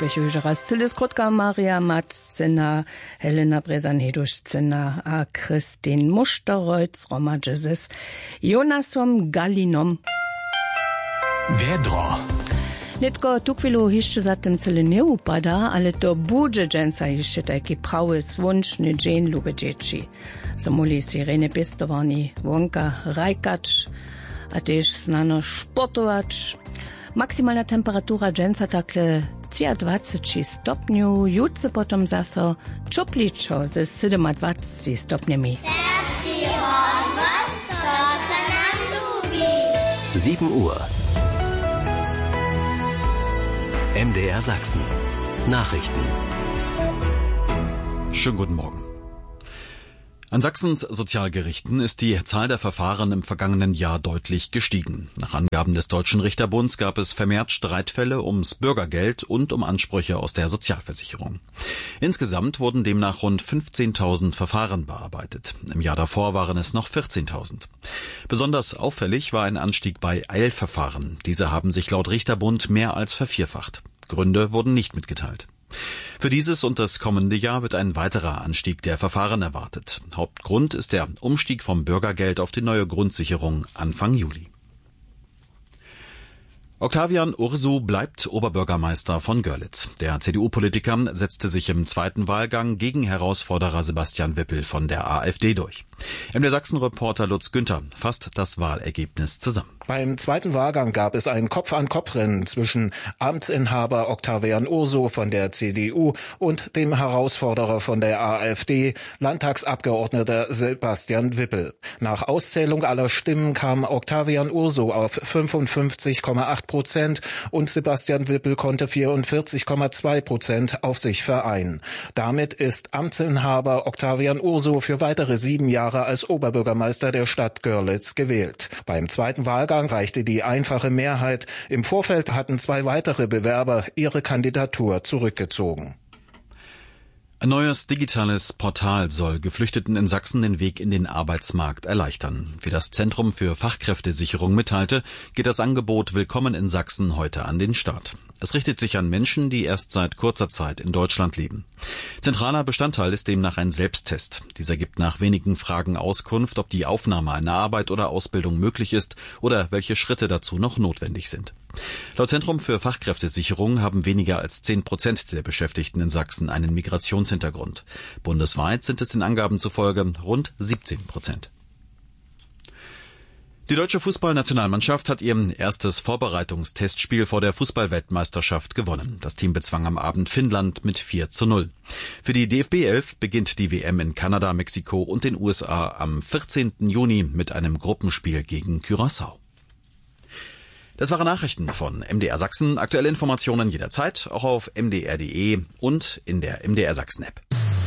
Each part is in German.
Bechužera Silis Krutka, Maria Matzina, Helena Bresan-Heduszina, a Christin Musterreutz, Roma Jesus, Jonasom Gallinom. Vedro. Netko tukvilu hišće zatem cele ne upada, ale to budže dženca hišće taki pravi svunčni džen ljube dječi. Samoli Sirene Pestovani, Wonka Rajkač, a tež znano športovač. Maksimalna temperatura dženca takle 23 stopniu, jutce potom zaso čopličo ze 27 stopnjami. 7 Uhr. MDR Sachsen. Nachrichten. Schönen guten Morgen. An Sachsens Sozialgerichten ist die Zahl der Verfahren im vergangenen Jahr deutlich gestiegen. Nach Angaben des Deutschen Richterbunds gab es vermehrt Streitfälle ums Bürgergeld und um Ansprüche aus der Sozialversicherung. Insgesamt wurden demnach rund 15.000 Verfahren bearbeitet. Im Jahr davor waren es noch 14.000. Besonders auffällig war ein Anstieg bei Eilverfahren. Diese haben sich laut Richterbund mehr als vervierfacht. Gründe wurden nicht mitgeteilt. Für dieses und das kommende Jahr wird ein weiterer Anstieg der Verfahren erwartet. Hauptgrund ist der Umstieg vom Bürgergeld auf die neue Grundsicherung Anfang Juli. Octavian Ursu bleibt Oberbürgermeister von Görlitz. Der CDU-Politiker setzte sich im zweiten Wahlgang gegen Herausforderer Sebastian Wippel von der AfD durch. MDR Sachsen-Reporter Lutz Günther fasst das Wahlergebnis zusammen. Beim zweiten Wahlgang gab es ein Kopf-an-Kopf-Rennen zwischen Amtsinhaber Octavian Ursu von der CDU und dem Herausforderer von der AfD, Landtagsabgeordneter Sebastian Wippel. Nach Auszählung aller Stimmen kam Octavian Ursu auf 55,8% und Sebastian Wippel konnte 44,2% auf sich vereinen. Damit ist Amtsinhaber Octavian Ursu für weitere 7 Jahre als Oberbürgermeister der Stadt Görlitz gewählt. Beim zweiten Wahlgang reichte die einfache Mehrheit. Im Vorfeld hatten 2 weitere Bewerber ihre Kandidatur zurückgezogen. Ein neues digitales Portal soll Geflüchteten in Sachsen den Weg in den Arbeitsmarkt erleichtern. Wie das Zentrum für Fachkräftesicherung mitteilte, geht das Angebot Willkommen in Sachsen heute an den Start. Es richtet sich an Menschen, die erst seit kurzer Zeit in Deutschland leben. Zentraler Bestandteil ist demnach ein Selbsttest. Dieser gibt nach wenigen Fragen Auskunft, ob die Aufnahme einer Arbeit oder Ausbildung möglich ist oder welche Schritte dazu noch notwendig sind. Laut Zentrum für Fachkräftesicherung haben weniger als 10% der Beschäftigten in Sachsen einen Migrationshintergrund. Bundesweit sind es den Angaben zufolge rund 17%. Die deutsche Fußballnationalmannschaft hat ihr erstes Vorbereitungstestspiel vor der Fußballweltmeisterschaft gewonnen. Das Team bezwang am Abend Finnland mit 4:0. Für die DFB 11 beginnt die WM in Kanada, Mexiko und den USA am 14. Juni mit einem Gruppenspiel gegen Curaçao. Das waren Nachrichten von MDR Sachsen. Aktuelle Informationen jederzeit, auch auf mdr.de und in der MDR Sachsen-App.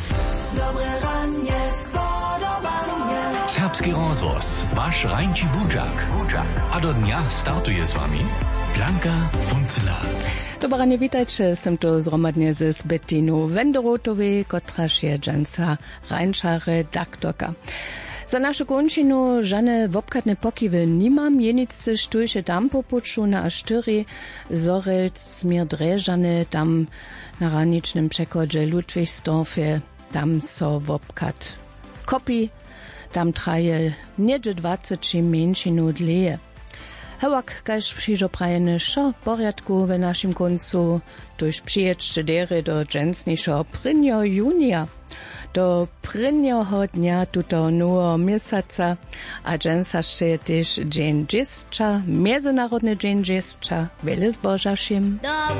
Serbski rozhlas, váš Rajnči Budžak. A do dňa startuje s vami Blanka Funcela. Dobranie, witajcie, sem tu zromadnie z Bettinu Wenderotowej, kotraż je dżęca Rajnča redaktorka. Za našu končinu žane vopkatne pokiwy nimam, jenice štujše tam popuču na A4, Zorelc, Smir Drežane, tam na raničnym przekodzie Ludwigsdorfie, tam so vopkat kopi, tam traje niedzie 20 mniejszinu dleje. Hewak, kaž přižo prajene šo porjadku w naszym koncu, tuż przyjedźcie dery do dżęsniszo prynjo junia. Do prynjoho dnia tuto nowo miesiąca, a dżęsasz się też dzień dziecka, międzynarodny dzień dziecka, wiele zbożaszym.